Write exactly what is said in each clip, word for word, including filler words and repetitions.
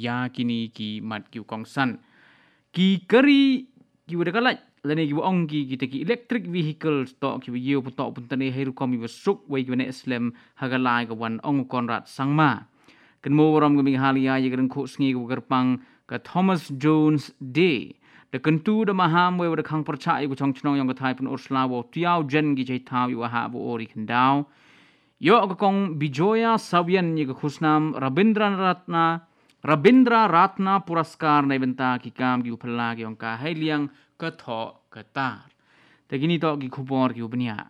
ya kini ki mat ki kong san ki kari ki wada kalaj lani ki ong ki kita ki electric vehicles to ki yeu to pun tani heru komi besuk wai ki ne islam hagalai ka wan ong konrad sangma kan mo ram ga mi halia ye kan kho sngi ko gerpang ka Thomas Jones Day de kentu de maham we wada khang percaya ko chong chnong yang ka thai pun ursla wo tiao jen gi chai thau yu ha bo ori khandau yo ka kong bijoya sawian ye ka khusnam Rabindra Ratna Rabindra Ratna Puraskar na benta ki kam ki uphala ki ong ka hai liang ka tho ka tar tegini to ki khupor ki upnia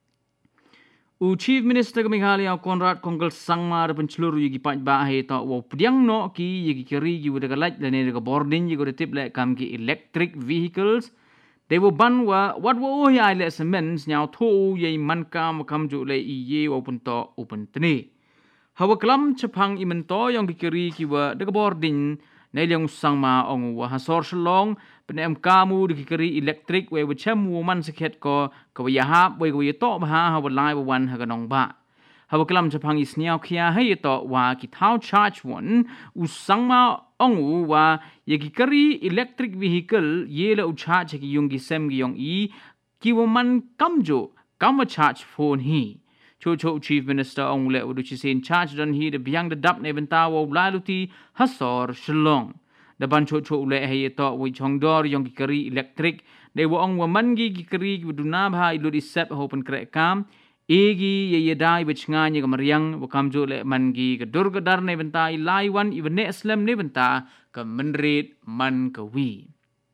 u chief minister ka Meghalaya Conrad Kongkal sangma pen seluruh gi pat ba he to wo pdiang no ki ye ki keri gi wada galaj le ne ka boarding gi go tip le kam ki electric vehicles they will ban wa what wo ya le semens nyao tho ye man kam kam ju le i ye wo pun to open tni hawa klam chapang imen to yang ki keri ki wa de ka boarding nei liang sangma ong wa hasor shlong pen em kamu de ki keri electric we wa chem wo man sekhet ko ko ya ha we ko ye to ba ha ha wa lai wa wan ha ka nong ba hawa klam chapang isniao khia he to wa ki thau charge won u sangma ong wa ye ki keri electric vehicle ye la u charge ki yung ki sem ki yong i ki wo man kam jo kam wa charge phone hi cho cho chief minister ong le u chi sin charge don hi de biang de dap ne benta wo la lu ti hasor shlong de ban cho cho le he to wi chong dor yong ki keri electric de wo ong wa man gi ki keri ki du na bha i lu di sep hopen kre kam egi ye ye dai wich nga ni kamariang wo kam jo le man gi ka dur ka dar ne benta i lai wan i ne islam ne benta ka menrit man ka wi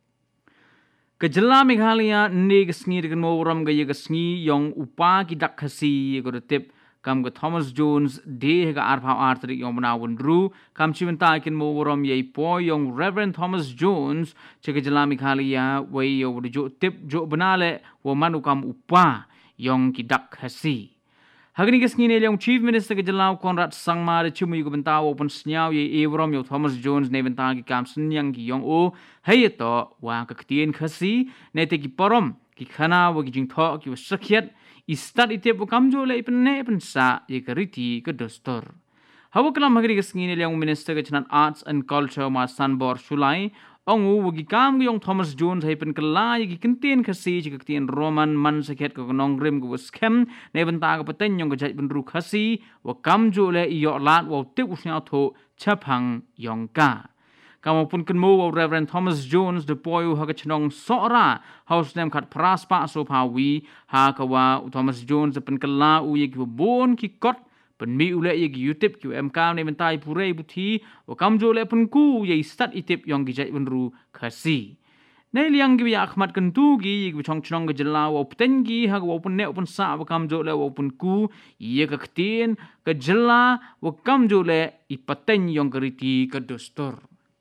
ka jala Meghalaya ne ka sngi de mo ram ga ye ka sngi yong upa ki dak khasi ye ko tip kam ka Thomas Jones de ga arpha artri yong na won ru kam chi benta kin mo ram ye po yong Reverend Thomas Jones che ka jala Meghalaya we yo de jo tip jo banale wo man kam upa yong ki dak hasi hagni ke sngi ne yang chief minister ke jalau Conrad sangma de chumi ko benta open snyao ye evrom yo Thomas Jones ne benta ki kam snyang ki yong o hey to wa ka ktien khasi ne te ki parom ki khana wo ki jing tho ki sakhiat i start ite po kam jo le pen ne pen sa ye ka riti ka dostor hawa kalam hagni ke sngi ne yang minister ke chanan arts and culture ma sanbor sulai ong u gi kam gi yong Thomas Jones hai pen kala gi kentien khasi ji ktien roman man sakhet ko nong rim go scam ne banta ka paten yong ga jai ben ru khasi wa kam jo le yo lat wo te usnya tho chapang yong ka kam pun ken mo Reverend Thomas Jones de poyu ha ka chnong sora house nem khat praspa so pha wi ha ka wa Thomas Jones pen kala u ye gi bon ki kot pen mi ule ye gi youtube ki em kam ne mentai pure buthi o kam jo le pen ku ye start itip yong gi jai benru khasi nei liang gi ya ahmad kan tu gi gi chong chong gi jala o pten gi ha go pen ne open sa o kam jo le o pen ku ye ka ktien ka jala o kam jo le i paten yong riti ka dostor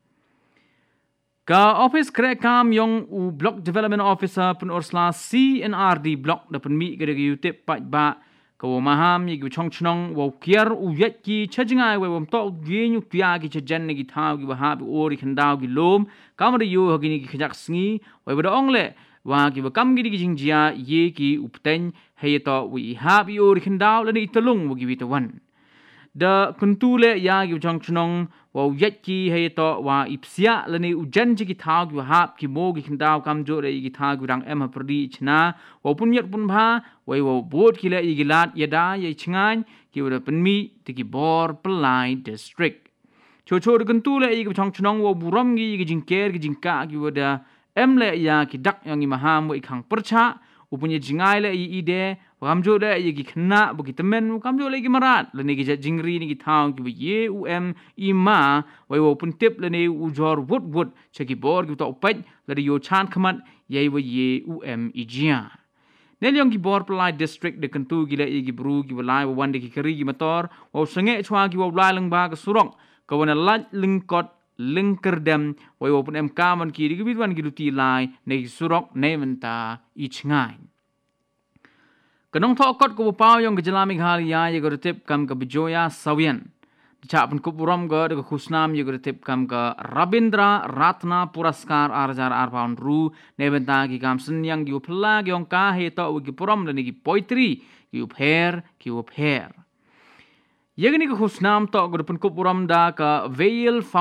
ka office kre kam yong u block development officer pen orsla C N R D block da pen mi gi youtube pa ba ko maham yi chong chnong wo kier u yet ki chajingai we wom to genu tia ki chajan gi thau gi ha bi ori khandau gi lom kamri yu ha gi khajak sngi we ba ongle wa gi ba kam gi gi jingjia ye ki upten he to wi ha bi ori khandau le ni telung wo gi wi tawan da kuntule ya gi chong chnong wo yet ki he to wa ipsia le ni ujan ji gi thau gi ha ki mo gi khandau kam jo re gi thau gi rang em ha prdi chna wo pun yet pun bha we wo bot ki le gi lat yada ye chngan ki wo pen mi ti ki bor Pelai district cho cho de kuntule gi chong chnong wo buram gi gi jingker gi jingka gi wo da em le ya ki dak yang gi maham wo ikhang percha upunya jingai le i ide kam jo le ye gi khna bu gi temen kam jo le gi marat le ni gi jingri ni gi thau gi ye u em i ma we wo pun tip le ni u jor wut wut che gi bor gi to pet le yo chan khmat ye wo ye u em i jia ne lyong gi bor Pelai district de kentu gi le gi bru gi lai wan de gi kari gi motor wo senge chwa gi wo lai lang ba ga surok ko wana lat lingkot lingkerdem wo wo pun em kamon ki gi bitwan gi duti lai ne gi surok ne menta i chngai kanong tho kot ko pau yong gejala Meghalaya ye go tip kam ka bijoya sawian cha pun ko buram go de khusnam ye go tip kam ka Rabindra Ratna Puraskar arjar arpaun ru ne benta ki kam senyang gi phla gi ong ka he to gi puram le ni gi poetry gi upher ki upher ye ni ko khusnam to go pun ko buram da ka veil